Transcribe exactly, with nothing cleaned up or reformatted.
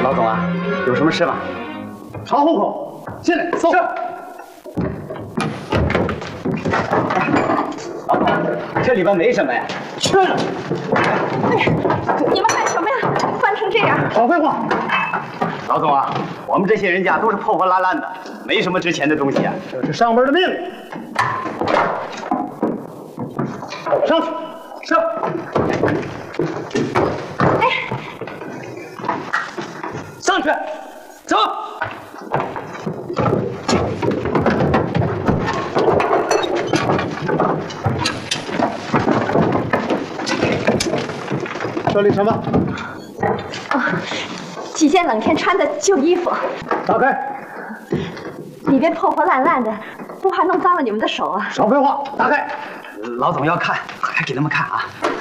老总啊，有什么事吗？ 查户口，进来搜。是。 老总，这里边没什么呀。去了。 哎呀，你们干什么呀？翻成这样！ 少废话。 老总啊，我们这些人家都是破破烂烂的，没什么值钱的东西啊。 这是上边的命令。上去。上。 哎。 上去，走。 这里什么？ 哦，几件冷天穿的旧衣服。 打开。 里边破破烂烂的，不怕弄脏了你们的手啊？ 少废话，打开。 老总要看，还给他们看啊。